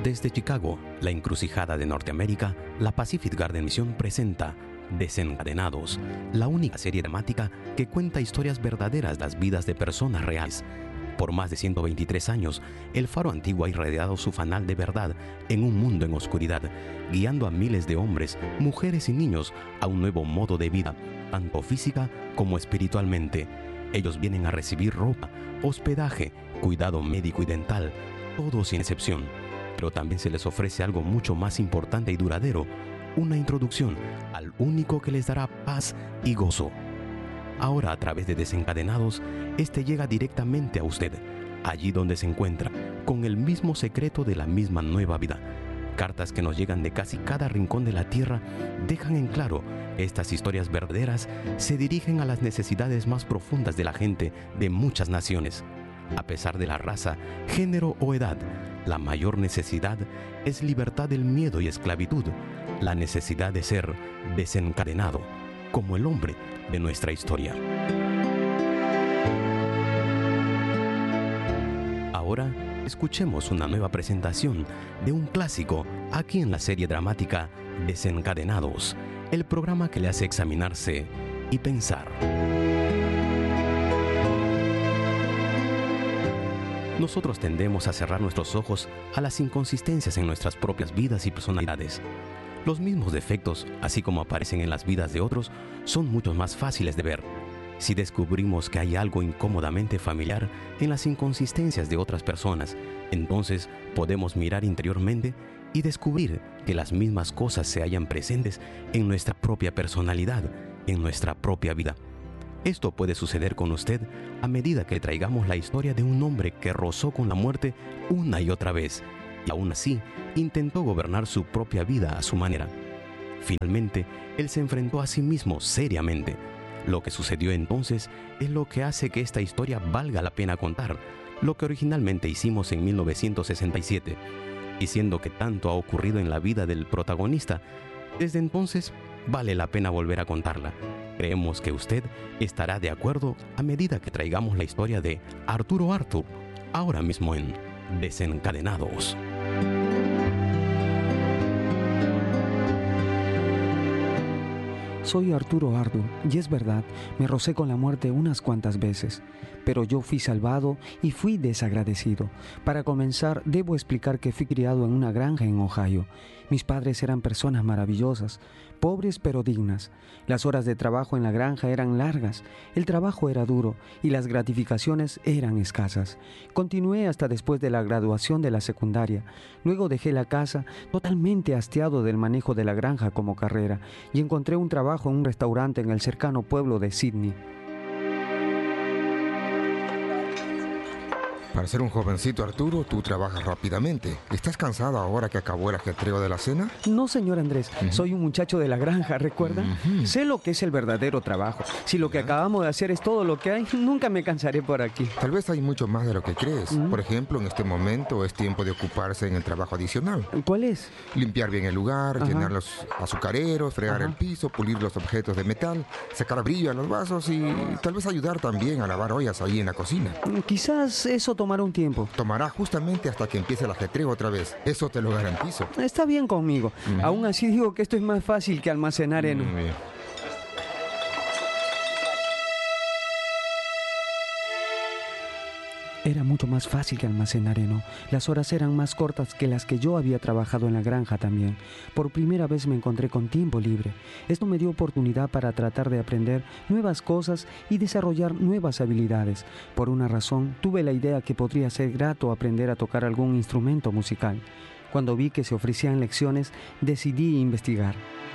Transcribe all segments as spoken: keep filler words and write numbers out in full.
Desde Chicago, la encrucijada de Norteamérica, la Pacific Garden Mission presenta Desencadenados, la única serie dramática que cuenta historias verdaderas de las vidas de personas reales. Por más de ciento veintitrés años, el Faro Antiguo ha irradiado su fanal de verdad en un mundo en oscuridad, guiando a miles de hombres, mujeres y niños a un nuevo modo de vida, tanto física como espiritualmente. Ellos vienen a recibir ropa, hospedaje, cuidado médico y dental, todo sin excepción. Pero también se les ofrece algo mucho más importante y duradero, una introducción al único que les dará paz y gozo. Ahora, a través de Desencadenados, este llega directamente a usted, allí donde se encuentra, con el mismo secreto de la misma nueva vida. Cartas que nos llegan de casi cada rincón de la tierra dejan en claro que estas historias verdaderas se dirigen a las necesidades más profundas de la gente de muchas naciones. A pesar de la raza, género o edad, la mayor necesidad es libertad del miedo y esclavitud, la necesidad de ser desencadenado, como el hombre de nuestra historia. Ahora, escuchemos una nueva presentación de un clásico aquí en la serie dramática Desencadenados, el programa que le hace examinarse y pensar. Nosotros tendemos a cerrar nuestros ojos a las inconsistencias en nuestras propias vidas y personalidades. Los mismos defectos, así como aparecen en las vidas de otros, son mucho más fáciles de ver. Si descubrimos que hay algo incómodamente familiar en las inconsistencias de otras personas, entonces podemos mirar interiormente y descubrir que las mismas cosas se hallan presentes en nuestra propia personalidad, en nuestra propia vida. Esto puede suceder con usted a medida que traigamos la historia de un hombre que rozó con la muerte una y otra vez, y aún así intentó gobernar su propia vida a su manera. Finalmente, él se enfrentó a sí mismo seriamente. Lo que sucedió entonces es lo que hace que esta historia valga la pena contar, lo que originalmente hicimos en mil novecientos sesenta y siete. Y siendo que tanto ha ocurrido en la vida del protagonista, desde entonces vale la pena volver a contarla. Creemos que usted estará de acuerdo a medida que traigamos la historia de Arturo Arthur, ahora mismo en Desencadenados. Soy Arturo Arthur, y es verdad, me rocé con la muerte unas cuantas veces, pero yo fui salvado y fui desagradecido. Para comenzar, debo explicar que fui criado en una granja en Ohio. Mis padres eran personas maravillosas, pobres pero dignas. Las horas de trabajo en la granja eran largas, el trabajo era duro y las gratificaciones eran escasas. Continué hasta después de la graduación de la secundaria. Luego dejé la casa totalmente hastiado del manejo de la granja como carrera y encontré un trabajo en un restaurante en el cercano pueblo de Sydney. Para ser un jovencito, Arturo, tú trabajas rápidamente. ¿Estás cansado ahora que acabó el ajetreo de la cena? No, señor Andrés. Uh-huh. Soy un muchacho de la granja, ¿recuerda? Uh-huh. Sé lo que es el verdadero trabajo. Si lo que acabamos de hacer es todo lo que hay, nunca me cansaré por aquí. Tal vez hay mucho más de lo que crees. Uh-huh. Por ejemplo, en este momento es tiempo de ocuparse en el trabajo adicional. ¿Cuál es? Limpiar bien el lugar, uh-huh. llenar los azucareros, fregar uh-huh. el piso, pulir los objetos de metal, sacar brillo a los vasos y tal vez ayudar también a lavar ollas ahí en la cocina. Quizás eso tomará un tiempo. Tomará justamente hasta que empiece el ajetreo otra vez. Eso te lo garantizo. Está bien conmigo. Mm. Aún así digo que esto es más fácil que almacenar heno. Mm. Era mucho más fácil que almacenar heno. Las horas eran más cortas que las que yo había trabajado en la granja también. Por primera vez me encontré con tiempo libre. Esto me dio oportunidad para tratar de aprender nuevas cosas y desarrollar nuevas habilidades. Por una razón, tuve la idea que podría ser grato aprender a tocar algún instrumento musical. Cuando vi que se ofrecían lecciones, decidí investigar.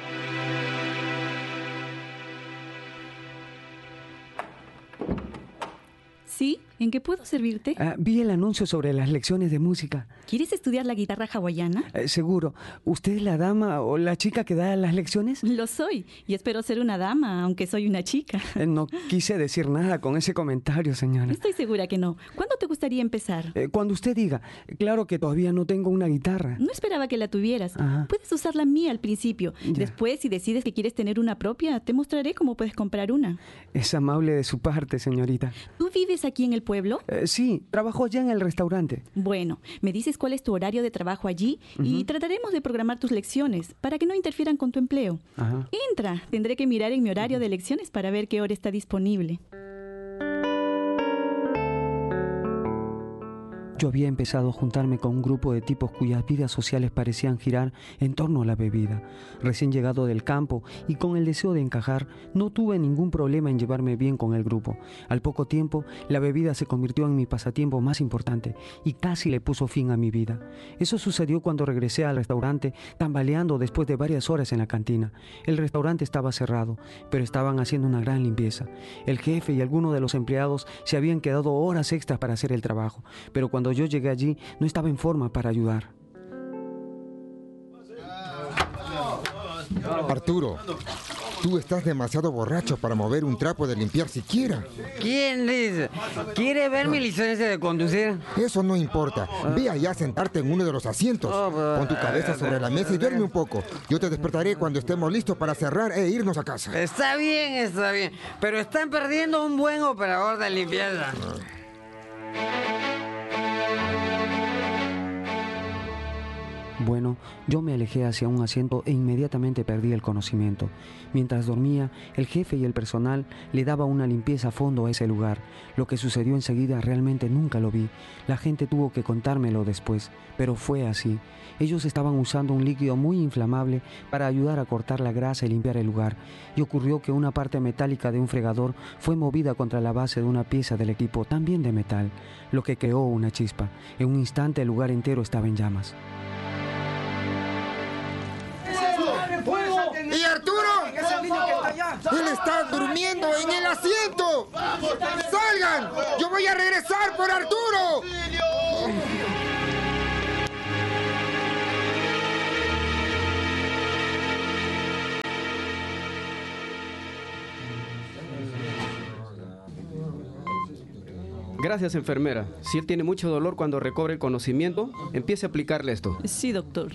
¿Sí? ¿En qué puedo servirte? Ah, vi el anuncio sobre las lecciones de música. ¿Quieres estudiar la guitarra hawaiana? Eh, seguro. ¿Usted es la dama o la chica que da las lecciones? Lo soy, y espero ser una dama, aunque soy una chica. Eh, no quise decir nada con ese comentario, señora. Estoy segura que no. ¿Cuándo te gustaría empezar? Eh, cuando usted diga. Claro que todavía no tengo una guitarra. No esperaba que la tuvieras. Ajá. Puedes usar la mía al principio. Ya. Después, si decides que quieres tener una propia, te mostraré cómo puedes comprar una. Es amable de su parte, señorita. ¿Tú vives aquí en el pueblo? Eh, sí, trabajo allá en el restaurante. Bueno, me dices cuál es tu horario de trabajo allí uh-huh. y trataremos de programar tus lecciones para que no interfieran con tu empleo. Ajá. Entra, tendré que mirar en mi horario de lecciones para ver qué hora está disponible. Yo había empezado a juntarme con un grupo de tipos cuyas vidas sociales parecían girar en torno a la bebida. Recién llegado del campo y con el deseo de encajar, no tuve ningún problema en llevarme bien con el grupo. Al poco tiempo, la bebida se convirtió en mi pasatiempo más importante y casi le puso fin a mi vida. Eso sucedió cuando regresé al restaurante, tambaleando después de varias horas en la cantina. El restaurante estaba cerrado, pero estaban haciendo una gran limpieza. El jefe y algunos de los empleados se habían quedado horas extras para hacer el trabajo, pero cuando Cuando yo llegué allí, no estaba en forma para ayudar. Arturo, tú estás demasiado borracho para mover un trapo de limpiar siquiera. ¿Quién dice? ¿Quiere ver mi licencia de conducir? Eso no importa. Ve allá a sentarte en uno de los asientos. Pon tu cabeza sobre la mesa y duerme un poco. Yo te despertaré cuando estemos listos para cerrar e irnos a casa. Está bien, está bien. Pero están perdiendo un buen operador de limpieza. Bueno, yo me alejé hacia un asiento e inmediatamente perdí el conocimiento. Mientras dormía, el jefe y el personal le daba una limpieza a fondo a ese lugar. Lo que sucedió enseguida realmente nunca lo vi. La gente tuvo que contármelo después, pero fue así. Ellos estaban usando un líquido muy inflamable para ayudar a cortar la grasa y limpiar el lugar. Y ocurrió que una parte metálica de un fregador fue movida contra la base de una pieza del equipo, también de metal, lo que creó una chispa. En un instante el lugar entero estaba en llamas. ¡Y Arturo! ¡Él está durmiendo en el asiento! ¡Salgan! ¡Yo voy a regresar por Arturo! Gracias, enfermera. Si él tiene mucho dolor cuando recobre el conocimiento, empiece a aplicarle esto. Sí, doctor.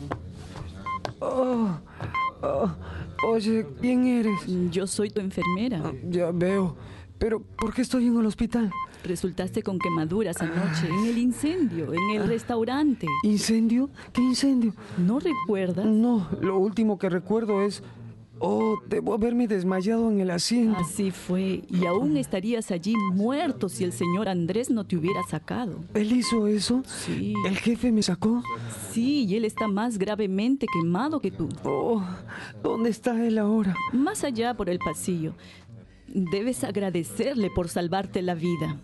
Oh, oh, oye, ¿quién eres? Yo soy tu enfermera. Oh, ya veo. Pero, ¿por qué estoy en el hospital? Resultaste con quemaduras anoche en el incendio, en el restaurante. ¿Incendio? ¿Qué incendio? ¿No recuerdas? No, lo último que recuerdo es... Oh, debo haberme desmayado en el asiento. Así fue, y aún estarías allí muerto si el señor Andrés no te hubiera sacado. ¿Él hizo eso? Sí. ¿El jefe me sacó? Sí, y él está más gravemente quemado que tú. Oh, ¿dónde está él ahora? Más allá por el pasillo. Debes agradecerle por salvarte la vida.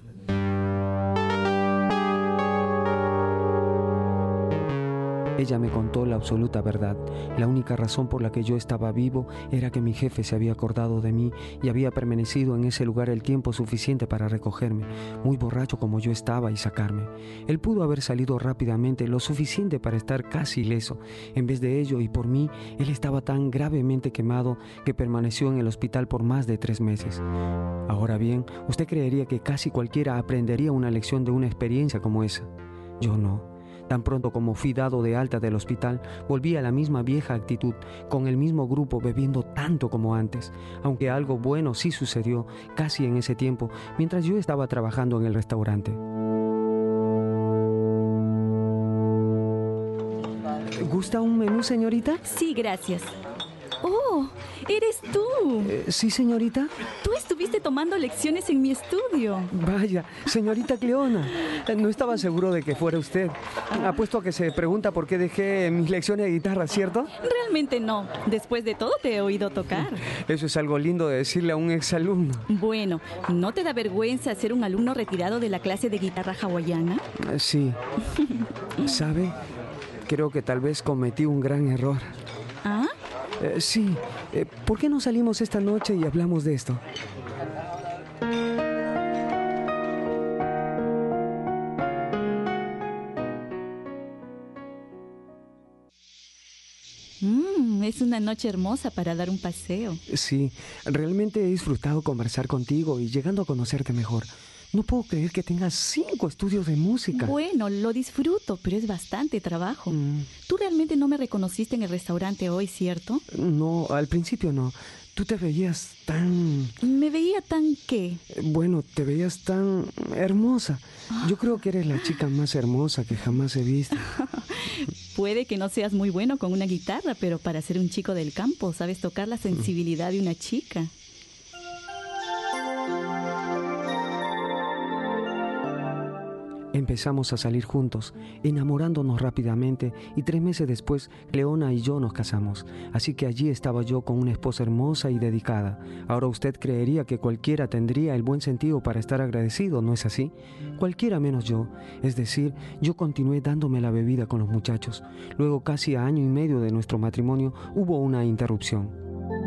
Ella me contó la absoluta verdad. La única razón por la que yo estaba vivo era que mi jefe se había acordado de mí y había permanecido en ese lugar el tiempo suficiente para recogerme, muy borracho como yo estaba, y sacarme. Él pudo haber salido rápidamente, lo suficiente para estar casi ileso. En vez de ello, y por mí, él estaba tan gravemente quemado que permaneció en el hospital por más de tres meses. Ahora bien, usted creería que casi cualquiera aprendería una lección de una experiencia como esa. Yo no. Tan pronto como fui dado de alta del hospital, volví a la misma vieja actitud, con el mismo grupo, bebiendo tanto como antes. Aunque algo bueno sí sucedió casi en ese tiempo, mientras yo estaba trabajando en el restaurante. ¿Gusta un menú, señorita? Sí, gracias. ¡Oh! ¡Eres tú! Eh, ¿Sí, señorita? Tú estuviste tomando lecciones en mi estudio. Vaya, señorita Cleona. No estaba seguro de que fuera usted. Apuesto a que se pregunta por qué dejé mis lecciones de guitarra, ¿cierto? Realmente no. Después de todo te he oído tocar. Eso es algo lindo de decirle a un exalumno. Bueno, ¿no te da vergüenza ser un alumno retirado de la clase de guitarra hawaiana? Sí. ¿Sabe? Creo que tal vez cometí un gran error. ¿Ah? Eh, sí. Eh, ¿Por qué no salimos esta noche y hablamos de esto? Mm, es una noche hermosa para dar un paseo. Sí, realmente he disfrutado conversar contigo y llegando a conocerte mejor. No puedo creer que tengas cinco estudios de música. Bueno, lo disfruto, pero es bastante trabajo. Mm. Tú realmente no me reconociste en el restaurante hoy, ¿cierto? No, al principio no. tú te veías tan... ¿Me veía tan qué? Bueno, te veías tan hermosa. Yo creo que eres la chica más hermosa que jamás he visto. Puede que no seas muy bueno con una guitarra, pero para ser un chico del campo sabes tocar la sensibilidad de una chica. Empezamos a salir juntos, enamorándonos rápidamente, y tres meses después, Leona y yo nos casamos. Así que allí estaba yo con una esposa hermosa y dedicada. Ahora usted creería que cualquiera tendría el buen sentido para estar agradecido, ¿no es así? Cualquiera menos yo. Es decir, yo continué dándome la bebida con los muchachos. Luego, casi a año y medio de nuestro matrimonio, hubo una interrupción.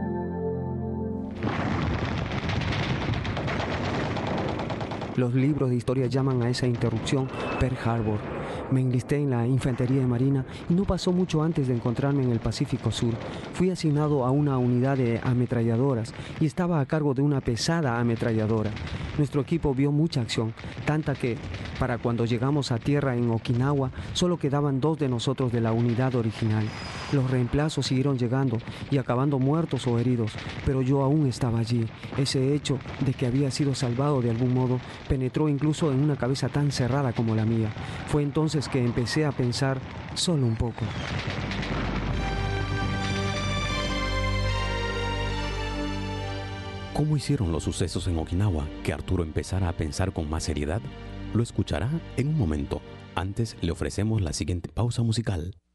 Los libros de historia llaman a esa interrupción Pearl Harbor. Me enlisté en la Infantería de Marina y no pasó mucho antes de encontrarme en el Pacífico Sur. Fui asignado a una unidad de ametralladoras y estaba a cargo de una pesada ametralladora. Nuestro equipo vio mucha acción, tanta que, para cuando llegamos a tierra en Okinawa, solo quedaban dos de nosotros de la unidad original. Los reemplazos siguieron llegando y acabando muertos o heridos, pero yo aún estaba allí. Ese hecho de que había sido salvado de algún modo penetró incluso en una cabeza tan cerrada como la mía. Fue entonces que empecé a pensar solo un poco. ¿Cómo hicieron los sucesos en Okinawa que Arturo empezara a pensar con más seriedad? Lo escuchará en un momento. Antes le ofrecemos la siguiente pausa musical.